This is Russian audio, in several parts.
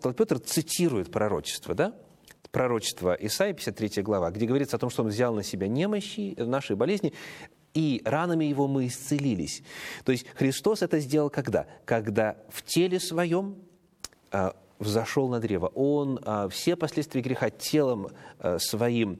апостол Петр цитирует пророчество, да? Пророчество Исаии, 53 глава, где говорится о том, что Он взял на себя немощи, наши болезни, и ранами Его мы исцелились. То есть Христос это сделал когда? Когда в теле Своем взошел на древо. Он все последствия греха телом Своим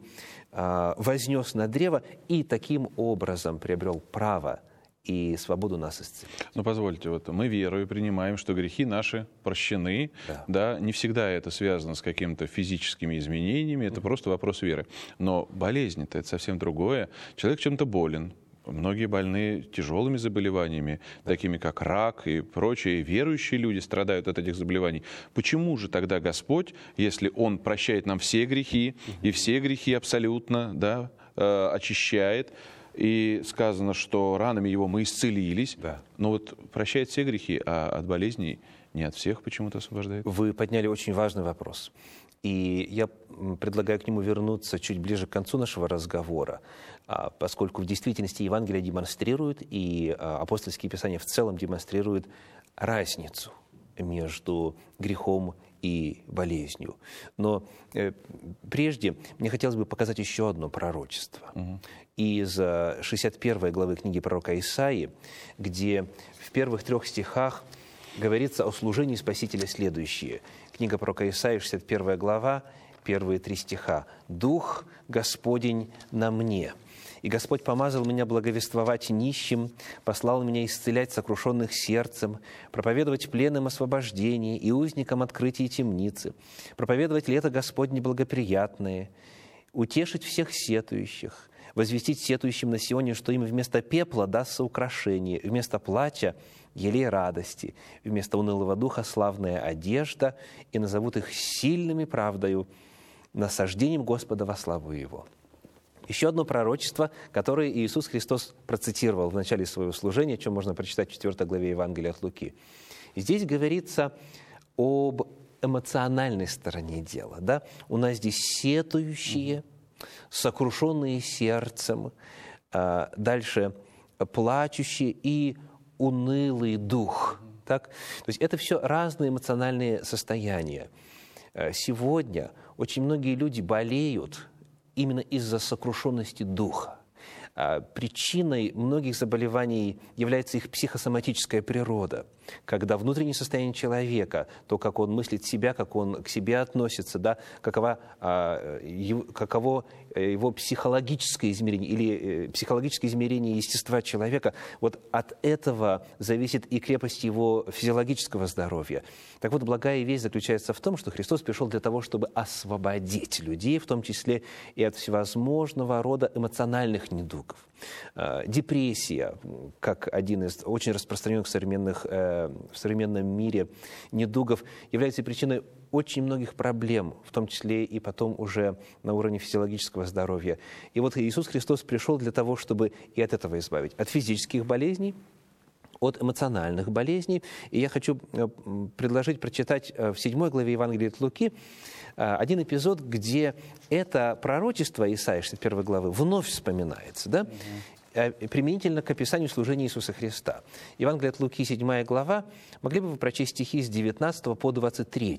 вознес на древо и таким образом приобрел право и свободу нас исцелить. Ну, позвольте, вот мы верою принимаем, что грехи наши прощены. Да, не всегда это связано с какими-то физическими изменениями, это просто вопрос веры. Но болезнь-то это совсем другое. Человек чем-то болен. Многие больны тяжелыми заболеваниями, такими как рак и прочие. Верующие люди страдают от этих заболеваний. Почему же тогда Господь, если Он прощает нам все грехи, и все грехи абсолютно, да, очищает, и сказано, что ранами Его мы исцелились, но вот прощает все грехи, а от болезней не от всех почему-то освобождает? Вы подняли очень важный вопрос. И я предлагаю к нему вернуться чуть ближе к концу нашего разговора, поскольку в действительности Евангелие демонстрирует, и апостольские писания в целом демонстрируют разницу между грехом и болезнью. Но прежде мне хотелось бы показать еще одно пророчество. Из 61 главы книги пророка Исаии, где в первых 3 стихах говорится о служении Спасителя следующее. Книга пророка Исаии, 61 глава, первые 3 стиха. «Дух Господень на мне, и Господь помазал меня благовествовать нищим, послал меня исцелять сокрушенных сердцем, проповедовать пленным освобождение и узникам открытие темницы, проповедовать лето Господне благоприятное, утешить всех сетующих, возвестить сетующим на Сионе, что им вместо пепла дастся украшение, вместо плача елей радости, вместо унылого духа славная одежда, и назовут их сильными правдою, насаждением Господа во славу Его». Еще одно пророчество, которое Иисус Христос процитировал в начале своего служения, о чем можно прочитать в 4 главе Евангелия от Луки. Здесь говорится об эмоциональной стороне дела. Да? У нас здесь сетующие, сокрушенные сердцем, дальше плачущие и унылый дух. Так? То есть это все разные эмоциональные состояния. Сегодня очень многие люди болеют именно из-за сокрушенности духа. Причиной многих заболеваний является их психосоматическая природа, когда внутреннее состояние человека, то, как он мыслит себя, как он к себе относится, да, каково его психологическое измерение или психологическое измерение естества человека, вот от этого зависит и крепость его физиологического здоровья. Так вот, благая весть заключается в том, что Христос пришел для того, чтобы освободить людей, в том числе и от всевозможного рода эмоциональных недугов. Депрессия, как один из очень распространенных в современном мире недугов, является причиной очень многих проблем, в том числе и потом уже на уровне физиологического здоровья. И вот Иисус Христос пришел для того, чтобы и от этого избавить, от физических болезней, от эмоциональных болезней. И я хочу предложить прочитать в 7 главе Евангелия от Луки один эпизод, где это пророчество Исаии 61 главы вновь вспоминается, да? Применительно к описанию служения Иисуса Христа. Евангелие от Луки, 7 глава. Могли бы вы прочесть стихи с 19 по 23?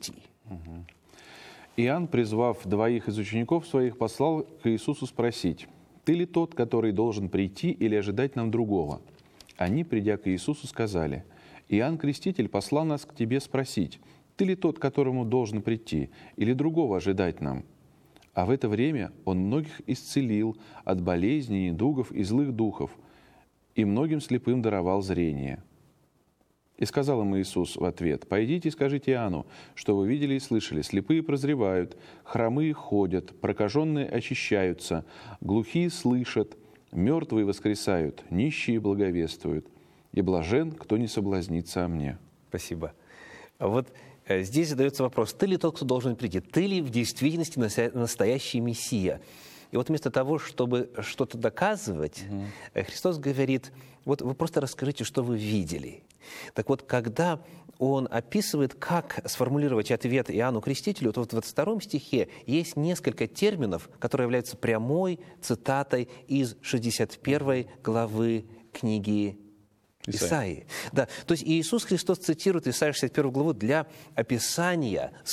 Иоанн, призвав 2 из учеников своих, послал к Иисусу спросить: «Ты ли тот, который должен прийти, или ожидать нам другого?» Они, придя к Иисусу, сказали: «Иоанн Креститель послал нас к тебе спросить: ты ли тот, которому должен прийти, или другого ожидать нам?» А в это время он многих исцелил от болезней, недугов и злых духов, и многим слепым даровал зрение. И сказал им Иисус в ответ: «Пойдите и скажите Иоанну, что вы видели и слышали: слепые прозревают, хромые ходят, прокаженные очищаются, глухие слышат, мертвые воскресают, нищие благовествуют, и блажен, кто не соблазнится о мне». Спасибо. Вот здесь задается вопрос: ты ли тот, кто должен прийти? Ты ли в действительности настоящий Мессия? И вот вместо того, чтобы что-то доказывать, Христос говорит: вот вы просто расскажите, что вы видели. Так вот, когда Он описывает, как сформулировать ответ Иоанну Крестителю, то вот в 22 стихе есть несколько терминов, которые являются прямой цитатой из 61 главы книги Исаии. Да, то есть Иисус Христос цитирует Исаию 61 главу для описания